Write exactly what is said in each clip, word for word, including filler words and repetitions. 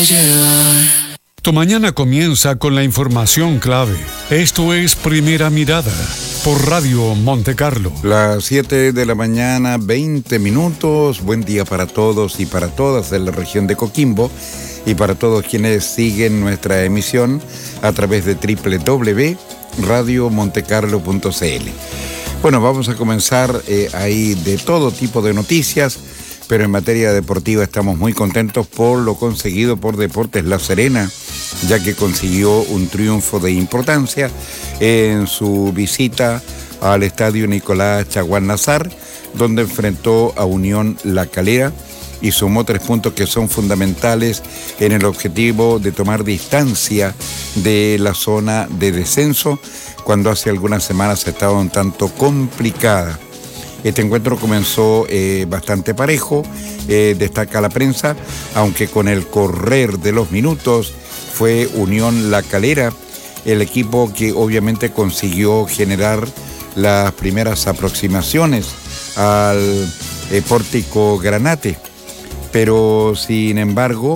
Tu mañana comienza con la información clave. Esto es Primera Mirada por Radio Monte Carlo. Las siete de la mañana, veinte minutos. Buen día para todos y para todas en la región de Coquimbo y para todos quienes siguen nuestra emisión a través de doble u doble u doble u punto radio montecarlo punto c l. Bueno, vamos a comenzar eh, ahí de todo tipo de noticias, pero en materia deportiva estamos muy contentos por lo conseguido por Deportes La Serena, ya que consiguió un triunfo de importancia en su visita al estadio Nicolás Chaguán Nazar, donde enfrentó a Unión La Calera y sumó tres puntos que son fundamentales en el objetivo de tomar distancia de la zona de descenso, cuando hace algunas semanas estaba un tanto complicada. Este encuentro comenzó eh, bastante parejo, eh, destaca la prensa, aunque con el correr de los minutos fue Unión La Calera el equipo que obviamente consiguió generar las primeras aproximaciones al eh, Pórtico Granate, pero sin embargo,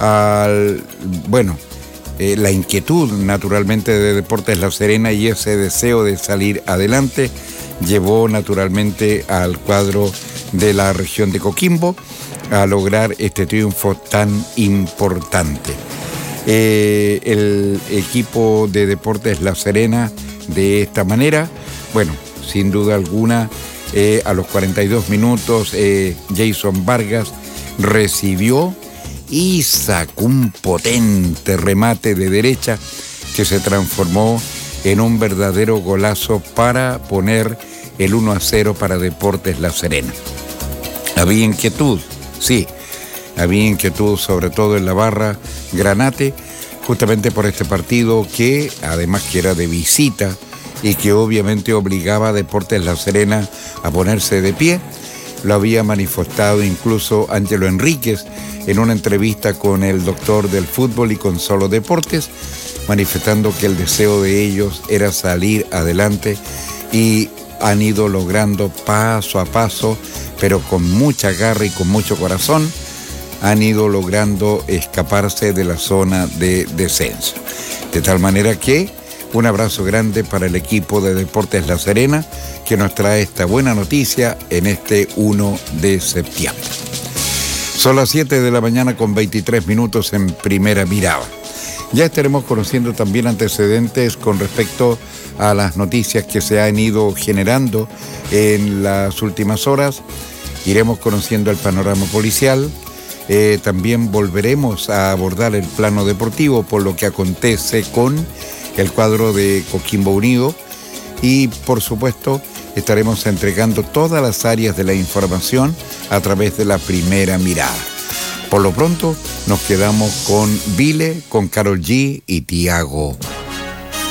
al, bueno, eh, la inquietud naturalmente de Deportes La Serena y ese deseo de salir adelante llevó naturalmente al cuadro de la región de Coquimbo a lograr este triunfo tan importante. Eh, el equipo de Deportes La Serena de esta manera, bueno, sin duda alguna, eh, a los cuarenta y dos minutos eh, Jason Vargas recibió y sacó un potente remate de derecha que se transformó en un verdadero golazo para poner el uno a cero para Deportes La Serena. Había inquietud, sí, había inquietud sobre todo en la barra Granate, justamente por este partido que además que era de visita y que obviamente obligaba a Deportes La Serena a ponerse de pie. Lo había manifestado incluso Ángelo Enríquez en una entrevista con el doctor del fútbol y con Solo Deportes, manifestando que el deseo de ellos era salir adelante y han ido logrando paso a paso, pero con mucha garra y con mucho corazón, han ido logrando escaparse de la zona de descenso. De tal manera que un abrazo grande para el equipo de Deportes La Serena, que nos trae esta buena noticia en este uno de septiembre. Son las siete de la mañana con veintitrés minutos en Primera Mirada. Ya estaremos conociendo también antecedentes con respecto a las noticias que se han ido generando en las últimas horas. Iremos conociendo el panorama policial. Eh, también volveremos a abordar el plano deportivo por lo que acontece con el cuadro de Coquimbo Unido. Y por supuesto estaremos entregando todas las áreas de la información a través de la Primera Mirada. Por lo pronto nos quedamos con Vile, con Karol G y Tiago.